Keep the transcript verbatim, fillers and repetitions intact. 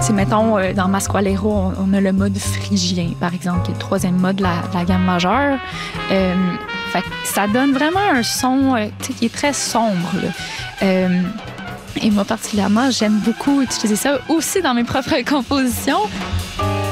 sais, mettons, euh, dans Masqualero, on, on a le mode phrygien, par exemple, qui est le troisième mode de la, de la gamme majeure. Euh, fait que ça donne vraiment un son euh, tu sais, qui est très sombre, là. Euh, et moi, particulièrement, j'aime beaucoup utiliser ça aussi dans mes propres compositions.